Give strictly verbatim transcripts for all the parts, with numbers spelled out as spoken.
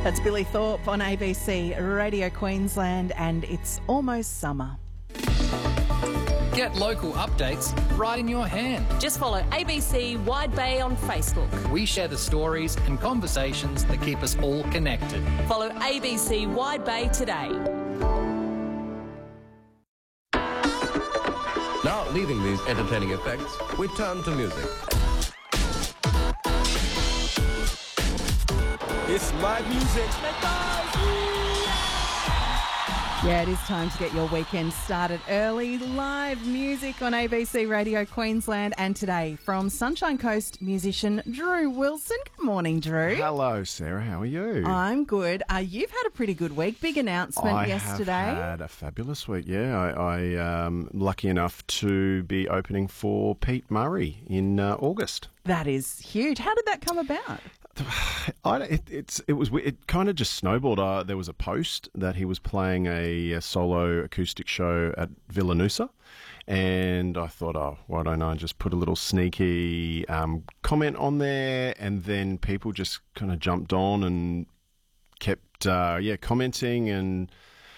That's Billy Thorpe on A B C Radio Queensland, and it's almost summer. Get local updates right in your hand. Just follow A B C Wide Bay on Facebook. We share the stories and conversations that keep us all connected. Follow A B C Wide Bay today. Now, leaving these entertaining effects, we turn to music. It's live music. Yeah, it is time to get your weekend started early. Live music on A B C Radio Queensland, and today from Sunshine Coast musician Drew Wilson. Good morning, Drew. Hello, Sarah. How are you? I'm good. Uh, you've had a pretty good week. Big announcement I yesterday. have had a fabulous week. Yeah, I, I um, lucky enough to be opening for Pete Murray in uh, August. That is huge. How did that come about? I, it, it's it was it kind of just snowballed. Uh, there was a post that he was playing a, a solo acoustic show at Villanusa, and I thought, oh, why don't I just put a little sneaky um, comment on there? And then people just kind of jumped on and kept uh, yeah commenting, and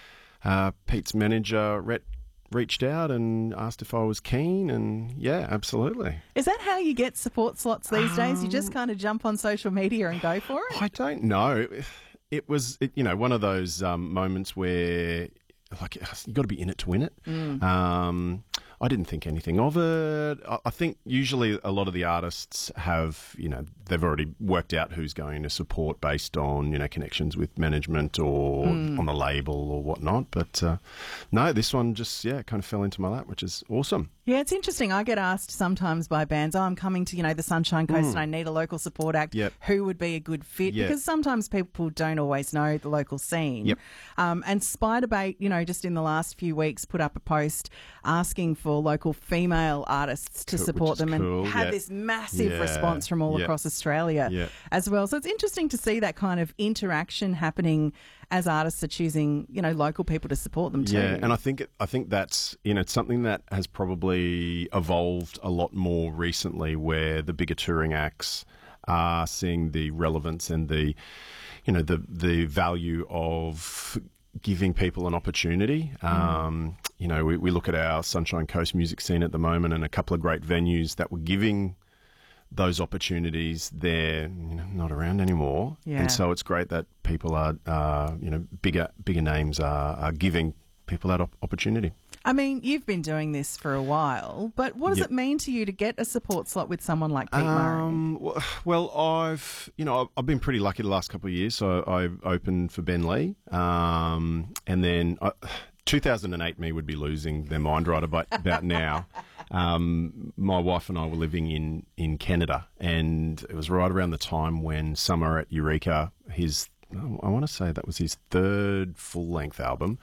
uh, Pete's manager Rhett reached out and asked if I was keen, and yeah, absolutely. Is that how you get support slots these um, days? You just kind of jump on social media and go for it? I don't know. It was, it, you know, one of those um, moments where, like, you got to be in it to win it. Mm. Um, I didn't think anything of it. I, I think usually a lot of the artists have, you know, they've already worked out who's going to support based on, you know, connections with management or mm. on the label or whatnot. But uh, no, this one just, yeah, kind of fell into my lap, which is awesome. Yeah, it's interesting. I get asked sometimes by bands, oh, I'm coming to, you know, the Sunshine Coast mm. and I need a local support act. Yep. Who would be a good fit? Yep. Because sometimes people don't always know the local scene. Yep. Um, and Spiderbait, you know, just in the last few weeks put up a post asking for local female artists to cool, support them cool. and had yep. this massive yeah. response from all yep. across Australia yep. as well. So it's interesting to see that kind of interaction happening as artists are choosing, you know, local people to support them too. Yeah, and I think I think that's, you know, it's something that has probably evolved a lot more recently, where the bigger touring acts are seeing the relevance and the, you know, the the value of giving people an opportunity. Mm. Um, you know, we, we look at our Sunshine Coast music scene at the moment, and a couple of great venues that were giving those opportunities, they're, you know, not around anymore. Yeah. And so it's great that people are, uh, you know, bigger bigger names are, are giving people that op- opportunity. I mean, you've been doing this for a while, but what does yep. it mean to you to get a support slot with someone like Pete um, Murray? Well, I've, you know, I've been pretty lucky the last couple of years. So I've opened for Ben Lee, um, and then I, two thousand eight me would be losing their mind right about, about now. Um, my wife and I were living in, in Canada, and it was right around the time when Summer at Eureka, his, I want to say that was his third full-length album,